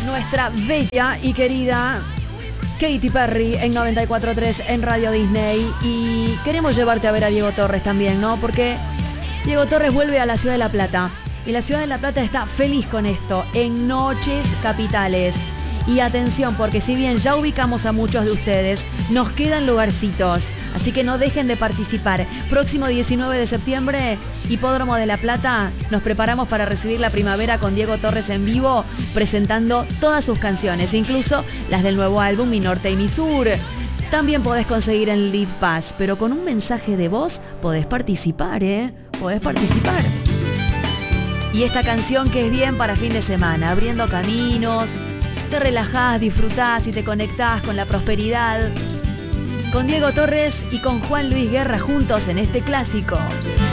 nuestra bella y querida Katy Perry en 94.3 en Radio Disney. Y queremos llevarte a ver a Diego Torres también, ¿no? Porque Diego Torres vuelve a la Ciudad de La Plata. Y la Ciudad de La Plata está feliz con esto, en Noches Capitales. Y atención, porque si bien ya ubicamos a muchos de ustedes, nos quedan lugarcitos. Así que no dejen de participar. Próximo 19 de septiembre, Hipódromo de La Plata, nos preparamos para recibir la primavera con Diego Torres en vivo, presentando todas sus canciones, incluso las del nuevo álbum Mi Norte y Mi Sur. También podés conseguir en Live Pass, pero con un mensaje de voz podés participar, Podés participar. Y esta canción que es bien para fin de semana, abriendo caminos, te relajás, disfrutás y te conectás con la prosperidad. Con Diego Torres y con Juan Luis Guerra juntos en este clásico.